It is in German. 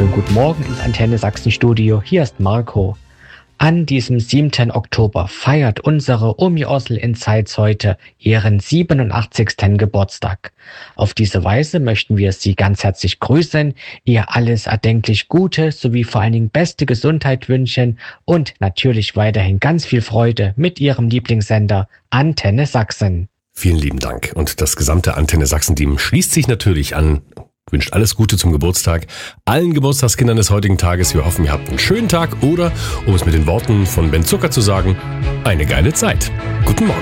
wunderschönen guten Morgen ins Antenne Sachsen Studio. Hier ist Marco. An diesem 7. Oktober feiert unsere Omi Ossel in Zeitz heute ihren 87. Geburtstag. Auf diese Weise möchten wir Sie ganz herzlich grüßen, ihr alles erdenklich Gute sowie vor allen Dingen beste Gesundheit wünschen und natürlich weiterhin ganz viel Freude mit Ihrem Lieblingssender Antenne Sachsen. Vielen lieben Dank. Und das gesamte Antenne Sachsen-Team schließt sich natürlich an, wünscht alles Gute zum Geburtstag allen Geburtstagskindern des heutigen Tages. Wir hoffen, ihr habt einen schönen Tag oder, um es mit den Worten von Ben Zucker zu sagen, eine geile Zeit. Guten Morgen.